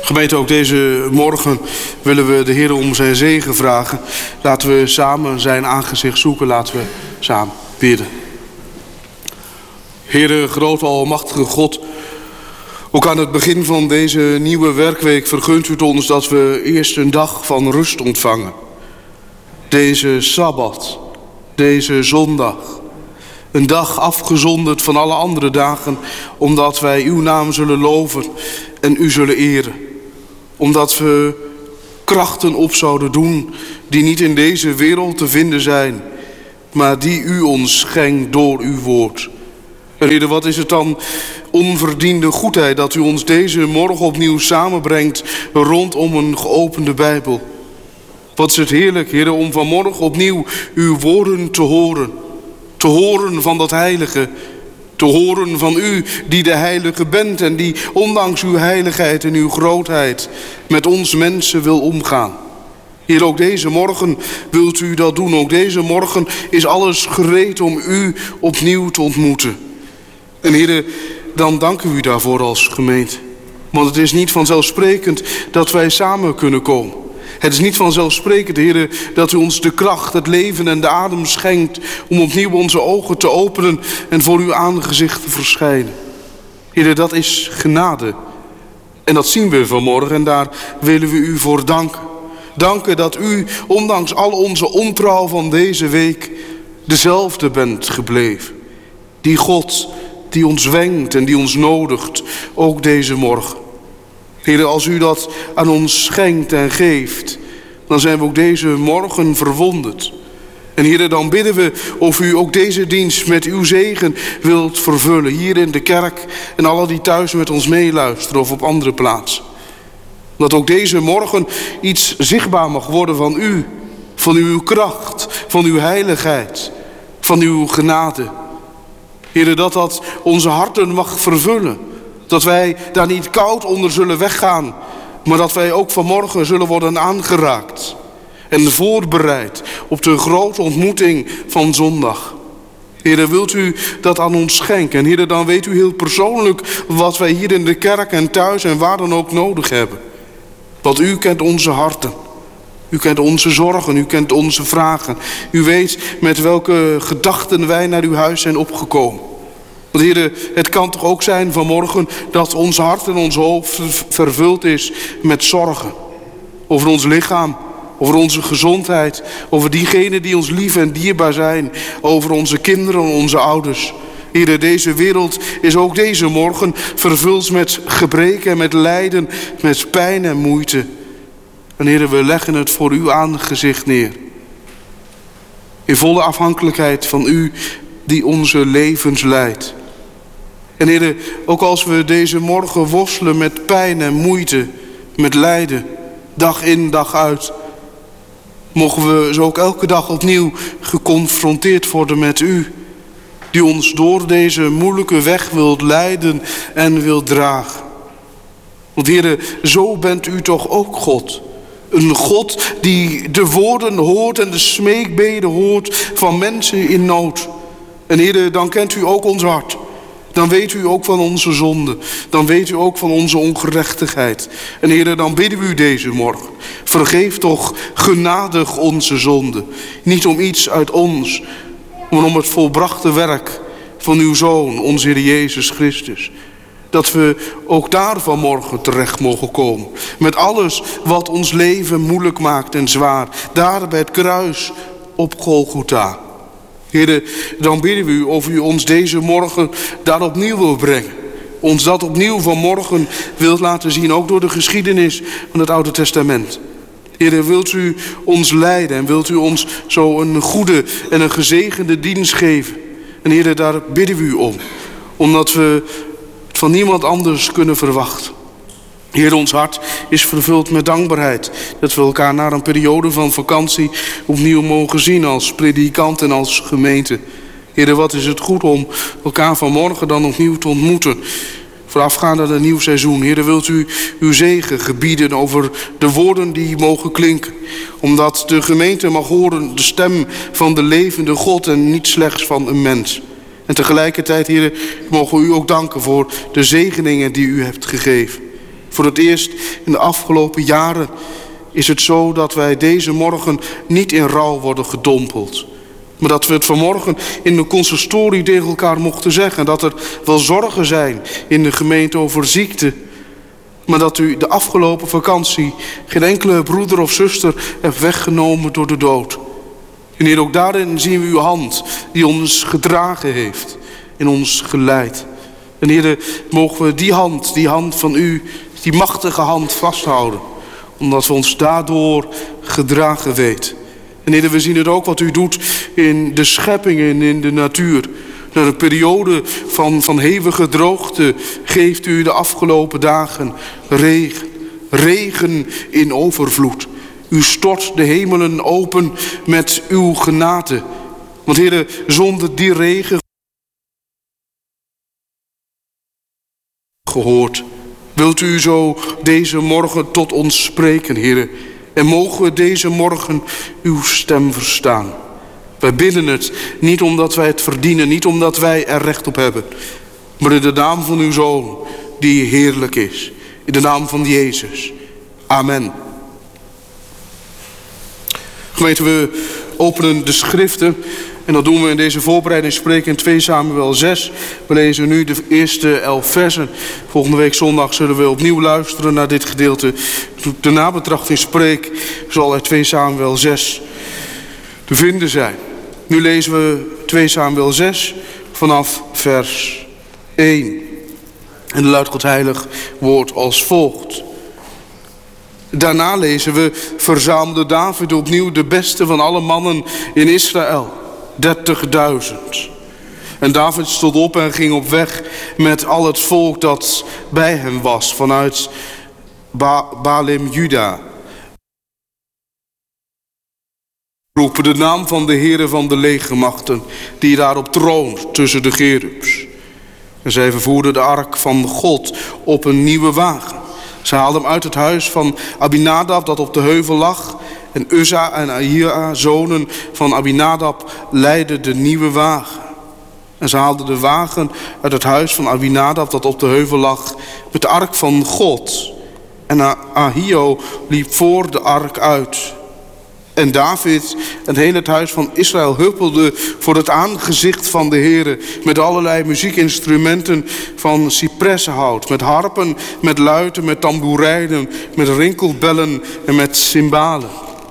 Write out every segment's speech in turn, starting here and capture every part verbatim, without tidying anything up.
Gemeente, ook deze morgen willen we de Heer om zijn zegen vragen. Laten we samen zijn aangezicht zoeken. Laten we samen bidden. Heere, grote almachtige God, ook aan het begin van deze nieuwe werkweek vergunt u het ons dat we eerst een dag van rust ontvangen. Deze Sabbat, deze zondag. Een dag afgezonderd van alle andere dagen, omdat wij uw naam zullen loven en u zullen eren. Omdat we krachten op zouden doen die niet in deze wereld te vinden zijn, maar die u ons schenkt door uw woord. En Heer, wat is het dan onverdiende goedheid dat u ons deze morgen opnieuw samenbrengt rondom een geopende Bijbel. Wat is het heerlijk, Heer, om vanmorgen opnieuw uw woorden te horen. Te horen van dat heilige. Te horen van u die de heilige bent en die ondanks uw heiligheid en uw grootheid met ons mensen wil omgaan. Heer, ook deze morgen wilt u dat doen. Ook deze morgen is alles gereed om u opnieuw te ontmoeten. En Heer, dan danken we u daarvoor als gemeente. Want het is niet vanzelfsprekend dat wij samen kunnen komen. Het is niet vanzelfsprekend, Heer, dat u ons de kracht, het leven en de adem schenkt om opnieuw onze ogen te openen en voor uw aangezicht te verschijnen. Heer, dat is genade. En dat zien we vanmorgen en daar willen we u voor danken. Danken dat u, ondanks al onze ontrouw van deze week, dezelfde bent gebleven. Die God die ons wenkt en die ons nodigt, ook deze morgen. Heer, als u dat aan ons schenkt en geeft, dan zijn we ook deze morgen verwonderd. En Heer, dan bidden we of u ook deze dienst met uw zegen wilt vervullen. Hier in de kerk en alle die thuis met ons meeluisteren of op andere plaatsen. Dat ook deze morgen iets zichtbaar mag worden van u. Van uw kracht, van uw heiligheid, van uw genade. Heer, dat dat onze harten mag vervullen. Dat wij daar niet koud onder zullen weggaan, maar dat wij ook vanmorgen zullen worden aangeraakt. En voorbereid op de grote ontmoeting van zondag. Heer, wilt u dat aan ons schenken? En Heer, dan weet u heel persoonlijk wat wij hier in de kerk en thuis en waar dan ook nodig hebben. Want u kent onze harten. U kent onze zorgen, u kent onze vragen. U weet met welke gedachten wij naar uw huis zijn opgekomen. Want Heer, het kan toch ook zijn vanmorgen dat ons hart en ons hoofd vervuld is met zorgen. Over ons lichaam, over onze gezondheid, over diegenen die ons lief en dierbaar zijn. Over onze kinderen en onze ouders. Heer, deze wereld is ook deze morgen vervuld met gebreken, met lijden, met pijn en moeite. En Heer, we leggen het voor uw aangezicht neer. In volle afhankelijkheid van u die onze levens leidt. En Heer, ook als we deze morgen worstelen met pijn en moeite, met lijden, dag in, dag uit, mogen we zo ook elke dag opnieuw geconfronteerd worden met u, die ons door deze moeilijke weg wilt leiden en wilt dragen. Want Heer, zo bent u toch ook God. Een God die de woorden hoort en de smeekbeden hoort van mensen in nood. En Heer, dan kent u ook ons hart. Dan weet u ook van onze zonde. Dan weet u ook van onze ongerechtigheid. En Heer, dan bidden we u deze morgen. Vergeef toch genadig onze zonde. Niet om iets uit ons, maar om het volbrachte werk van uw Zoon, onze Heer Jezus Christus. Dat we ook daar vanmorgen terecht mogen komen. Met alles wat ons leven moeilijk maakt en zwaar. Daar bij het kruis op Golgotha. Heer, dan bidden we u of u ons deze morgen daar opnieuw wil brengen. Ons dat opnieuw vanmorgen wilt laten zien. Ook door de geschiedenis van het Oude Testament. Heer, wilt u ons leiden en wilt u ons zo een goede en een gezegende dienst geven. En Heer, daar bidden we u om. Omdat we het van niemand anders kunnen verwachten. Heer, ons hart is vervuld met dankbaarheid. Dat we elkaar na een periode van vakantie opnieuw mogen zien als predikant en als gemeente. Heer, wat is het goed om elkaar vanmorgen dan opnieuw te ontmoeten. Voorafgaand aan een nieuw seizoen. Heer, wilt u uw zegen gebieden over de woorden die mogen klinken. Omdat de gemeente mag horen de stem van de levende God en niet slechts van een mens. En tegelijkertijd, Heer, mogen we u ook danken voor de zegeningen die u hebt gegeven. Voor het eerst in de afgelopen jaren is het zo dat wij deze morgen niet in rouw worden gedompeld. Maar dat we het vanmorgen in de consistorie tegen elkaar mochten zeggen. Dat er wel zorgen zijn in de gemeente over ziekte. Maar dat u de afgelopen vakantie geen enkele broeder of zuster hebt weggenomen door de dood. En Heer, ook daarin zien we uw hand die ons gedragen heeft en ons geleid. En Heer, mogen we die hand, die hand van u, die machtige hand vasthouden. Omdat we ons daardoor gedragen weten. En Heer, we zien het ook wat u doet in de schepping en in de natuur. Na een periode van, van hevige droogte geeft u de afgelopen dagen regen. Regen in overvloed. U stort de hemelen open met uw genade. Want Heer, zonder die regen gehoord. Wilt u zo deze morgen tot ons spreken, Heer? En mogen we deze morgen uw stem verstaan. Wij bidden het niet omdat wij het verdienen, niet omdat wij er recht op hebben. Maar in de naam van uw Zoon, die heerlijk is. In de naam van Jezus. Amen. Gemeente, we openen de schriften. En dat doen we in deze voorbereiding spreken in twee Samuel zes. We lezen nu de eerste elf versen. Volgende week zondag zullen we opnieuw luisteren naar dit gedeelte. De nabetrachting spreek zal uit twee Samuel zes te vinden zijn. Nu lezen we twee Samuel zes vanaf vers één. En de luidt Gods heilig woord als volgt. Daarna lezen we: verzamelde David opnieuw de beste van alle mannen in Israël. dertigduizend. En David stond op en ging op weg met al het volk dat bij hem was vanuit ba- Baalim Juda. Roepen de naam van de Heere van de legermachten, die daarop troont tussen de gerubs. En zij vervoerden de ark van God op een nieuwe wagen. Ze haalden hem uit het huis van Abinadab dat op de heuvel lag. En Uzza en Ahia, zonen van Abinadab, leidden de nieuwe wagen. En ze haalden de wagen uit het huis van Abinadab dat op de heuvel lag met de ark van God. En Ahio liep voor de ark uit. En David en heel het huis van Israël huppelde voor het aangezicht van de Heere met allerlei muziekinstrumenten van cipressenhout, met harpen, met luiten, met tamboerijnen, met rinkelbellen en met cymbalen.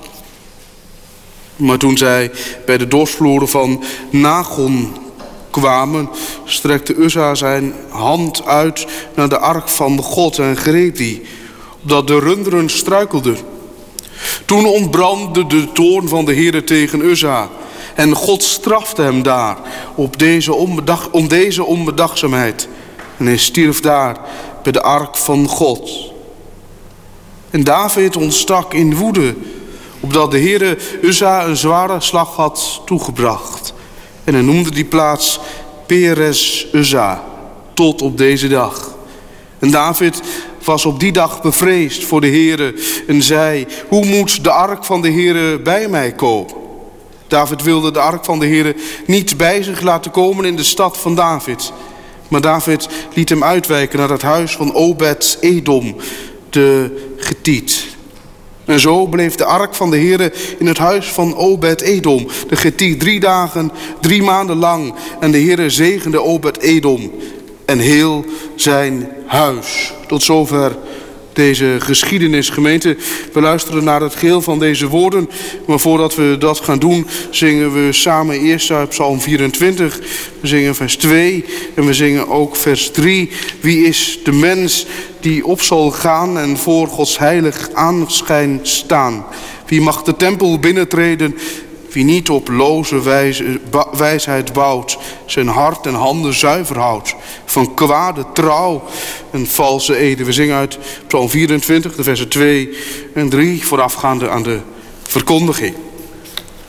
Maar toen zij bij de dorsvloeren van Nagon kwamen, strekte Uzza zijn hand uit naar de ark van God en greep die, opdat de runderen struikelden. Toen ontbrandde de toorn van de Heere tegen Uzza. En God strafte hem daar op deze onbedag, om deze onbedachtzaamheid. En hij stierf daar bij de ark van God. En David ontstak in woede, opdat de Heere Uzza een zware slag had toegebracht. En hij noemde die plaats Perez Uzza, tot op deze dag. En David was op die dag bevreesd voor de Heere en zei: hoe moet de ark van de Heere bij mij komen? David wilde de ark van de Heere niet bij zich laten komen in de stad van David. Maar David liet hem uitwijken naar het huis van Obed-Edom, de Getiet. En zo bleef de ark van de Heere in het huis van Obed-Edom, de Getiet, drie dagen, drie maanden lang. En de Heere zegende Obed-Edom en heel zijn huis. Tot zover deze geschiedenis, gemeente. We luisteren naar het geheel van deze woorden. Maar voordat we dat gaan doen, zingen we samen eerst uit Psalm vierentwintig. We zingen vers twee en we zingen ook vers drie. Wie is de mens die op zal gaan en voor Gods heilig aanschijn staan? Wie mag de tempel binnentreden? Wie niet op loze wijze, wijsheid bouwt, zijn hart en handen zuiver houdt, van kwade trouw en valse eden. We zingen uit Psalm vierentwintig, de versen twee en drie, voorafgaande aan de verkondiging.